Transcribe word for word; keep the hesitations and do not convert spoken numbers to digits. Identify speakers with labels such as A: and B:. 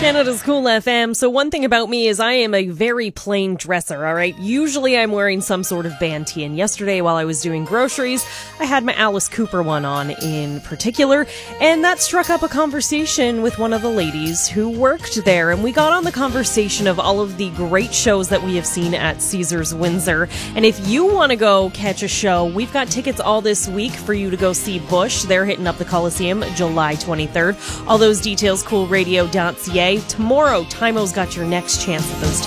A: Canada's Cool F M. So one thing about me is I am a very plain dresser, all right? Usually I'm wearing some sort of band tee, and yesterday while I was doing groceries, I had my Alice Cooper one on in particular, and that struck up a conversation with one of the ladies who worked there, and we got on the conversation of all of the great shows that we have seen at Caesars Windsor. And if you want to go catch a show, we've got tickets all this week for you to go see Bush. They're hitting up the Coliseum July twenty-third. All those details, cool radio dot c a. Tomorrow, Timo's got your next chance at those tickets.